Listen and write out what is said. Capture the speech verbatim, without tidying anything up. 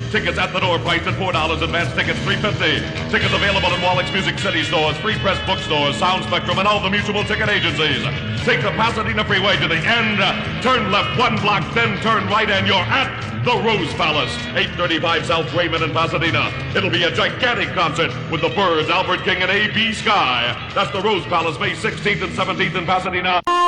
Tickets at the door priced at four dollars. Advance tickets three fifty. Tickets available in Wallach's Music City stores, Free Press bookstores, Sound Spectrum, and all the mutual ticket agencies. Take the Pasadena Freeway to the end. Turn left one block, then turn right, and you're at the Rose Palace, eight thirty-five South Raymond in Pasadena. It'll be a gigantic concert with the Byrds, Albert King, and A B Sky. That's the Rose Palace, May sixteenth and seventeenth in Pasadena.